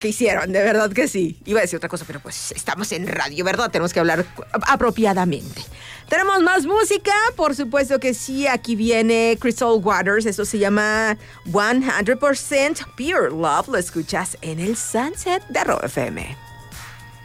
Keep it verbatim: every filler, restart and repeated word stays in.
que hicieron, de verdad que sí. Iba a decir otra cosa, pero pues estamos en radio, ¿verdad? Tenemos que hablar apropiadamente. Tenemos más música, por supuesto que sí. Aquí viene Crystal Waters, eso se llama one hundred percent Pure Love. Lo escuchas en el Sunset de Rock F M.